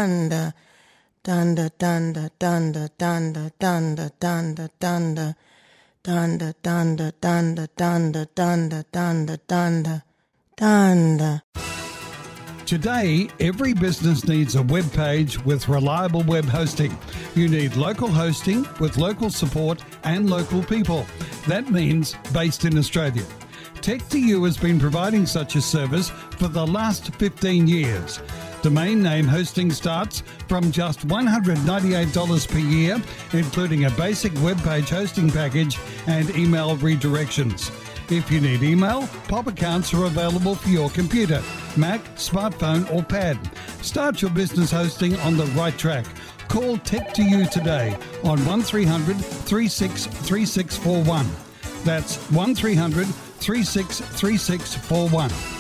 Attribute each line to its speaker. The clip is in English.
Speaker 1: Thunder, thunder, thunder, thunder, thunder, thunder, thunder, thunder, thunder, thunder, thunder, thunder, thunder, thunder, thunder, thunder.
Speaker 2: Today, every business needs a web page with reliable web hosting. You need local hosting with local support and local people. That means based in Australia. Tech2U has been providing such a service for the last 15 years. Domain name hosting starts from just $198 per year, including a basic web page hosting package and email redirections. If you need email, POP accounts are available for your computer, Mac, smartphone or pad. Start your business hosting on the right track. Call Tech2U today on 1300 36 3641. That's 1300 36 3641.